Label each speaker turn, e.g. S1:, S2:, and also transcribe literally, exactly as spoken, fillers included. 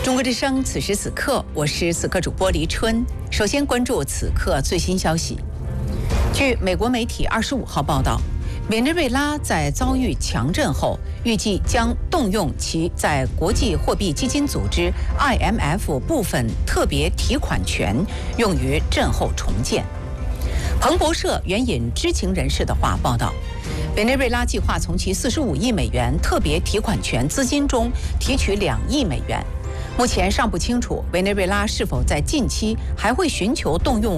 S1: 中国之声，此时此刻，我是此刻主播黎春。首先关注此刻最新消息。据美国媒体二十五号报道，委内瑞拉在遭遇强震后，预计将动用其在国际货币基金组织 I M F 部分特别提款权，用于震后重建。彭博社援引知情人士的话报道，委内瑞拉计划从其四十五亿美元特别提款权资金中提取两亿美元。目前尚不清楚委内瑞拉是否在近期还会寻求动用